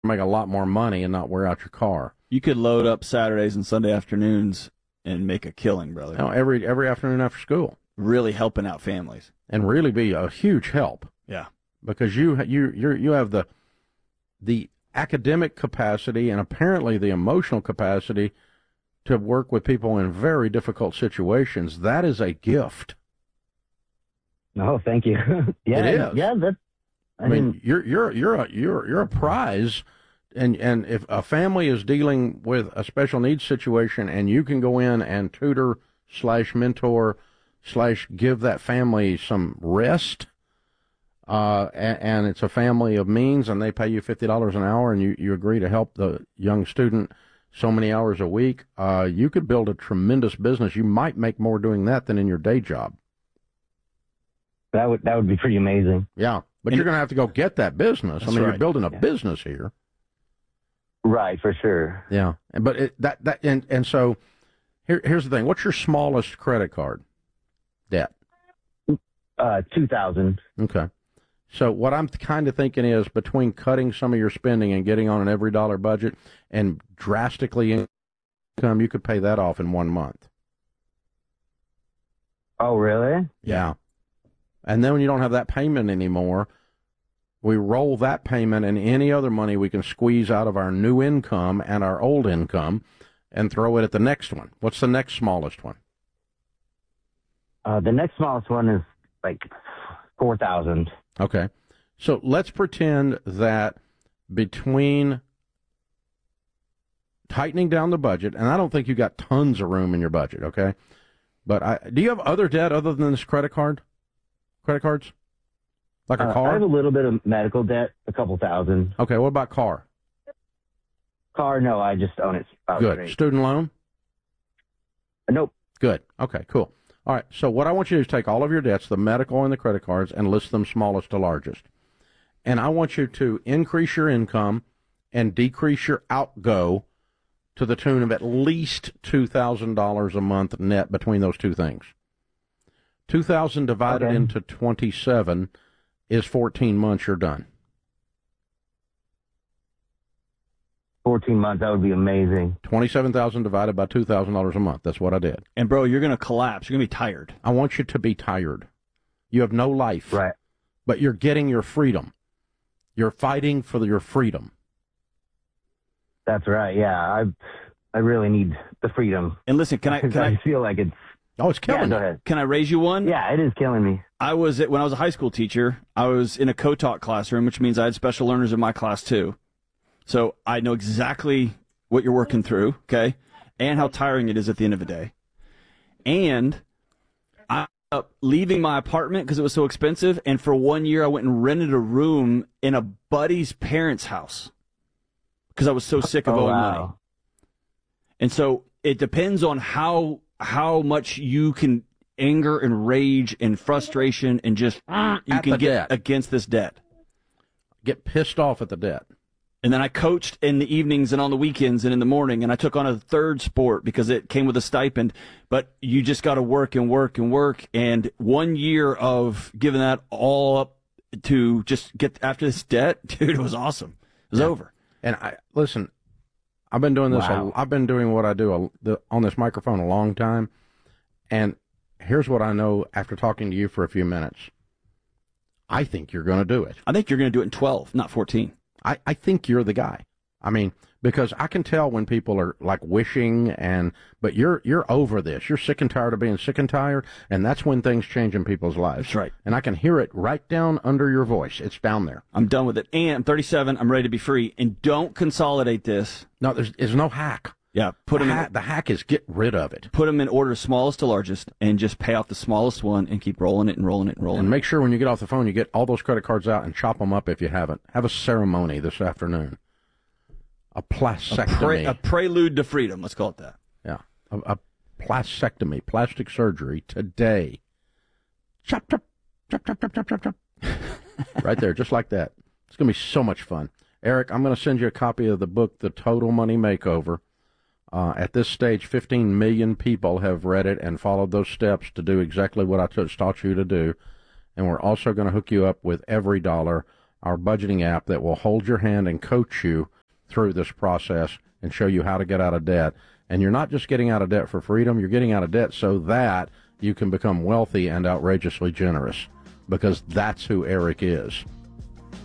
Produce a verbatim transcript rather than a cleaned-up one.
make a lot more money and not wear out your car. You could load up Saturdays and Sunday afternoons and make a killing, brother. You know, every every afternoon after school. Really helping out families. And really be a huge help. Yeah. Because you you you you have the the academic capacity and apparently the emotional capacity to work with people in very difficult situations. That is a gift. Oh, thank you. yeah, it is. Yeah, that's. I, I mean, mean, you're you're you're a you're you're a prize, and and if a family is dealing with a special needs situation, and you can go in and tutor slash mentor slash give that family some rest, uh, and, and it's a family of means, and they pay you fifty dollars an hour, and you you agree to help the young student so many hours a week, uh, you could build a tremendous business. You might make more doing that than in your day job. That would that would be pretty amazing. Yeah, but and you're going to have to go get that business. I mean, right. You're building a yeah. business here. Right, for sure. Yeah, but it, that that and and so here here's the thing. What's your smallest credit card debt? Uh, two thousand. Okay. So what I'm kind of thinking is between cutting some of your spending and getting on an every dollar budget and drastically income, you could pay that off in one month. Oh, really? Yeah. And then when you don't have that payment anymore, we roll that payment and any other money we can squeeze out of our new income and our old income and throw it at the next one. What's the next smallest one? Uh, the next smallest one is like four thousand. Okay. So let's pretend that between tightening down the budget, and I don't think you got tons of room in your budget, okay? But I, do you have other debt other than this credit card? Credit cards? Like a uh, car? I have a little bit of medical debt, a couple thousand. Okay, what about car? Car, no, I just own it. Good. Straight. Student loan? Uh, nope. Good. Okay, cool. All right, so what I want you to do is take all of your debts, the medical and the credit cards, and list them smallest to largest. And I want you to increase your income and decrease your outgo to the tune of at least two thousand dollars a month net between those two things. two thousand divided okay. into twenty-seven is fourteen months, you're done. fourteen months, that would be amazing. twenty-seven thousand divided by two thousand dollars a month. That's what I did. And, bro, you're going to collapse. You're going to be tired. I want you to be tired. You have no life. Right. But you're getting your freedom. You're fighting for your freedom. That's right, yeah. I I really need the freedom. And listen, can I... Can I, I feel like it's... Oh, it's killing yeah, go you. ahead. Can I raise you one? Yeah, it is killing me. I was, at, when I was a high school teacher, I was in a co-taught classroom, which means I had special learners in my class, too. So I know exactly what you're working through, okay, and how tiring it is at the end of the day. And I ended up leaving my apartment because it was so expensive, and for one year I went and rented a room in a buddy's parents' house because I was so sick of oh, owing wow. money. And so it depends on how how much you can anger and rage and frustration and just you at can get debt. against this debt. Get pissed off at the debt. And then I coached in the evenings and on the weekends and in the morning, and I took on a third sport because it came with a stipend. But you just got to work and work and work. And one year of giving that all up to just get after this debt, dude, it was awesome. It was yeah. over. And I listen, I've been doing this. Wow. A, I've been doing what I do a, the, on this microphone a long time. And here's what I know after talking to you for a few minutes. I think you're going to do it. I think you're going to do it in twelve, not fourteen. I, I think you're the guy. I mean, because I can tell when people are like wishing and, but you're, you're over this. You're sick and tired of being sick and tired. And that's when things change in people's lives. That's right. And I can hear it right down under your voice. It's down there. I'm done with it. And I'm thirty-seven. I'm ready to be free. And don't consolidate this. No, there's, there's no hack. Yeah. Put the, them ha- in, the hack is get rid of it. Put them in order smallest to largest and just pay off the smallest one and keep rolling it and rolling it and rolling and it. And make sure when you get off the phone, you get all those credit cards out and chop them up if you haven't. Have a ceremony this afternoon. A plastectomy. A, pre- a prelude to freedom. Let's call it that. Yeah. A, a plastectomy, plastic surgery today. Chop, chop, chop, chop, chop, chop, chop, chop. Right there, just like that. It's going to be so much fun. Eric, I'm going to send you a copy of the book, The Total Money Makeover. Uh, at this stage, fifteen million people have read it and followed those steps to do exactly what I t- taught you to do. And we're also going to hook you up with Every Dollar, our budgeting app that will hold your hand and coach you through this process and show you how to get out of debt. And you're not just getting out of debt for freedom, you're getting out of debt so that you can become wealthy and outrageously generous, because that's who Eric is.